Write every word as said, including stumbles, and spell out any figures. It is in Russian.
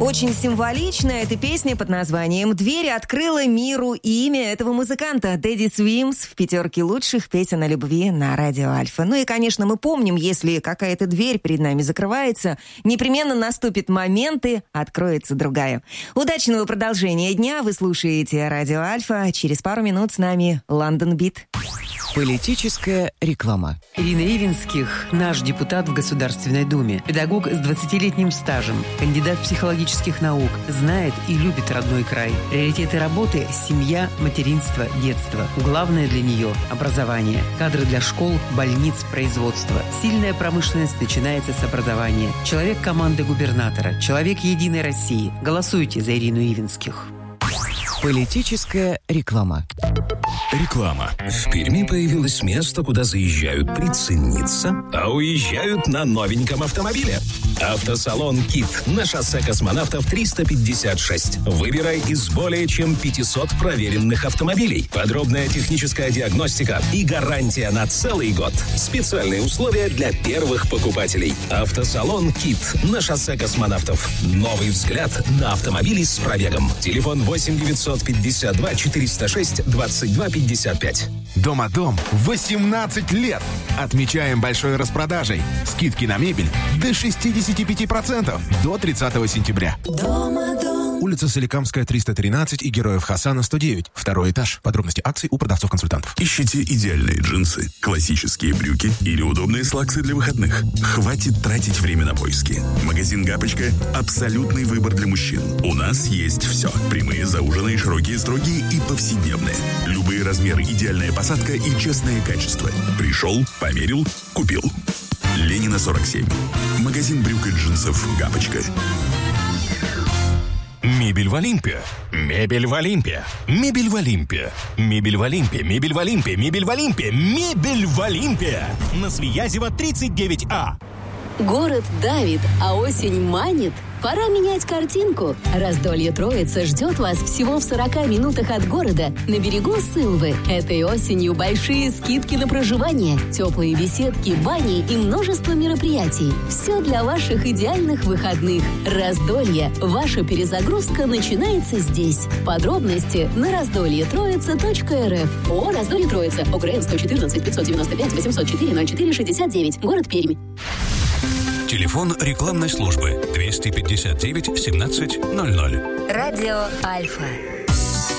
Очень символичная эта песня под названием «Дверь открыла миру» имя этого музыканта Дэдди Свимс в пятерке лучших песен о любви на радио Альфа. Ну и, конечно, мы помним, если какая-то дверь перед нами закрывается, непременно наступит момент и откроется другая. Удачного продолжения дня. Вы слушаете радио Альфа. Через пару минут с нами Лондон Бит. Политическая реклама. Ирина Ивинских – наш депутат в Государственной Думе. Педагог с двадцатилетним стажем, кандидат психологических наук, знает и любит родной край. Приоритеты работы – семья, материнство, детство. Главное для нее – образование. Кадры для школ, больниц, производства. Сильная промышленность начинается с образования. Человек команды губернатора. Человек Единой России. Голосуйте за Ирину Ивинских. Политическая реклама. Реклама. В Перми появилось место, куда заезжают прицениться, а уезжают на новеньком автомобиле. Автосалон «Кит» на шоссе Космонавтов триста пятьдесят шесть. Выбирай из более чем пятисот проверенных автомобилей. Подробная техническая диагностика и гарантия на целый год. Специальные условия для первых покупателей. Автосалон «Кит» на шоссе Космонавтов. Новый взгляд на автомобили с пробегом. Телефон восемь девятьсот пятьдесят два четыреста шесть двадцать два пятьдесят пять. Дома-дом восемнадцать лет. Отмечаем большой распродажей. Скидки на мебель до шестьдесят пять процентов до тридцатого сентября. Дома-дом. Улица Соликамская, триста тринадцать и Героев Хасана, сто девять. Второй этаж. Подробности акций у продавцов-консультантов. Ищите идеальные джинсы, классические брюки или удобные слаксы для выходных? Хватит тратить время на поиски. Магазин «Гапочка» – абсолютный выбор для мужчин. У нас есть все. Прямые, зауженные, широкие, строгие и повседневные. Любые размеры, идеальная посадка и честное качество. Пришел, померил, купил. Ленина, сорок семь. Магазин брюк и джинсов «Гапочка». Мебель в Олимпе. Мебель в Олимпе. Мебель в Олимпе. Мебель в Олимпе. Мебель в Олимпе. Мебель в Олимпе. Мебель в Олимпе. На Свиязева тридцать девять А. Город давит, а осень манит. Пора менять картинку. Раздолье Троица ждет вас всего в сорока минутах от города, на берегу Сылвы. Этой осенью большие скидки на проживание, теплые беседки, бани и множество мероприятий. Все для ваших идеальных выходных. Раздолье. Ваша перезагрузка начинается здесь. Подробности на раздолье троица точка эр эф. О, Раздолье Троица. ОГРН сто четырнадцать пятьсот девяносто пять восемьсот четыре ноль четыре шестьдесят девять. Город Пермь. Телефон рекламной службы двести пятьдесят девять семнадцать ноль ноль. Радио Альфа.